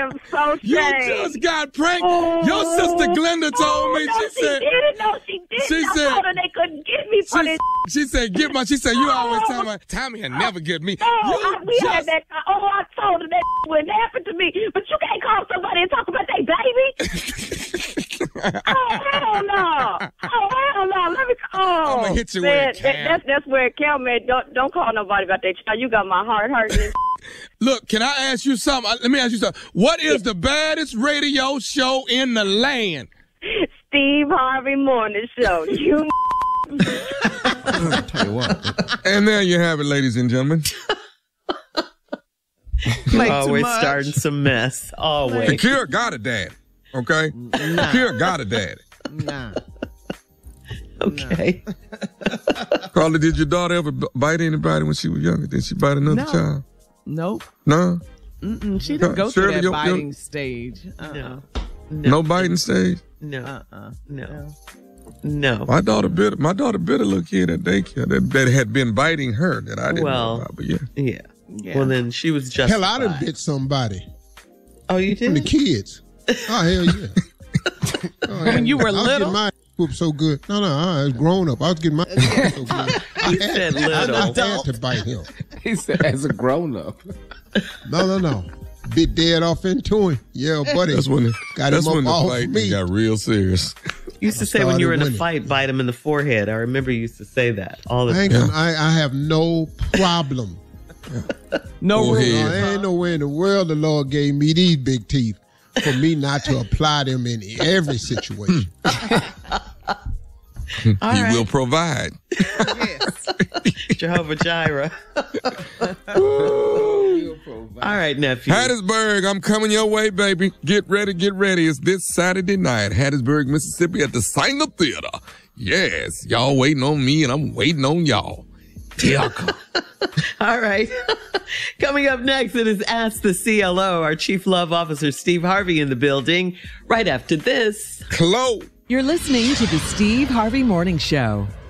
am so ashamed. You just got pranked. Your sister Glenda told me. No, She said, she didn't. I told her they couldn't get me for this. She said, she said, you always tell me, Tommy will never get me. We had that. I told her that wouldn't happen to me. But you can't call somebody and talk about their baby. Hell no. Hell no. Let me call. I'm going to hit you with it. That's where it counts, man. Don't call nobody about that child. You got my heart hurting. Look, can I ask you something? Let me ask you something. What is the baddest radio show in the land? Steve Harvey Morning Show. You I'll tell you what. And there you have it, ladies and gentlemen. Always starting some mess. Always. Shakira got a dad. Okay? Shakira got a dad. Nah. Okay. Carla, did your daughter ever bite anybody when she was younger? Did she bite another child? Nope. No? She didn't go through that biting stage. No biting stage? No. No. My daughter bit a little kid at daycare that had been biting her that I didn't know about, but yeah. Well, then she was just. Hell, I done bit somebody. Oh, you did? From the kids. Oh, hell yeah. When you were I was little? getting my whooped so good. No, I was grown up. I was getting my whooped so good. He said little. I had to bite him. He said as a grown up. No. Bit dead off into him. Yeah, buddy. That's when the fight got real serious. You used to say when you were in a fight, bite him in the forehead. I remember you used to say that all the time. I have no problem. No rules. There ain't nowhere in the world the Lord gave me these big teeth for me not to apply them in every situation. He will provide. Yes. Jehovah Jireh. All right, nephew. Hattiesburg, I'm coming your way, baby. Get ready. It's this Saturday night, Hattiesburg, Mississippi at the Sanger Theater. Yes, y'all waiting on me and I'm waiting on y'all. All right. Coming up next, it is Ask the CLO. Our Chief Love Officer, Steve Harvey, in the building. Right after this. Hello. You're listening to the Steve Harvey Morning Show.